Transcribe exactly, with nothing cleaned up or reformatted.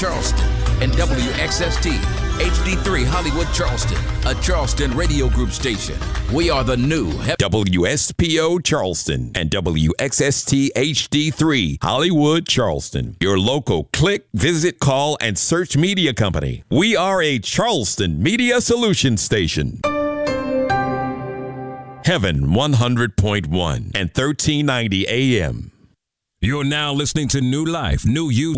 Charleston, and W X S T H D three Hollywood Charleston, a Charleston Radio Group station. We are the new W S P O Charleston and W X S T H D three Hollywood Charleston, your local click, visit, call, and search media company. We are a Charleston Media Solutions station. Heaven one hundred point one and thirteen ninety A M. You're now listening to New Life, New You.